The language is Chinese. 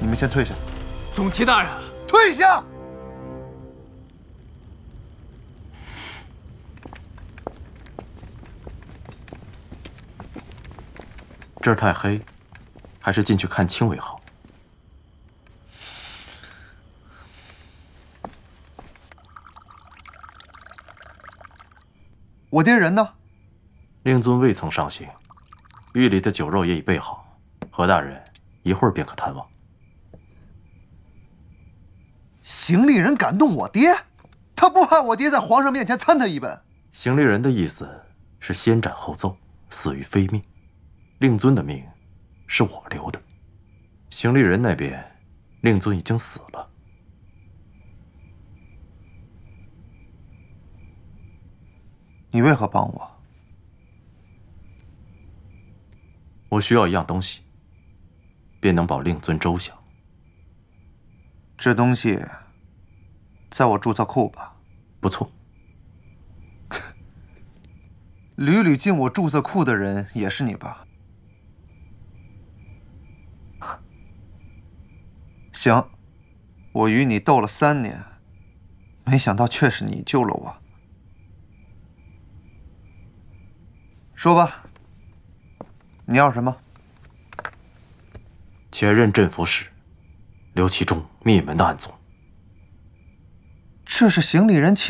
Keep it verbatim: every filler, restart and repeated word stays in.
你们先退下。 总旗大人， 退下！ 这儿太黑，还是进去看清为好。 我爹人呢？ 令尊未曾上刑，狱里的酒肉也已备好，何大人一会儿便可探望。 行李人敢动我爹？他不怕我爹在皇上面前参他一本？ 行李人的意思是先斩后奏，死于非命。令尊的命是我留的，行李人那边，令尊已经死了。 你为何帮我？ 我需要一样东西，便能保令尊周详。 这东西在我注册库吧？ 不错。 屡屡进我注册库的人也是你吧？行，我与你斗了三年，没想到却是你救了我。说吧，你要什么？ 前任镇抚使刘其忠灭门的案宗。 这是行李人亲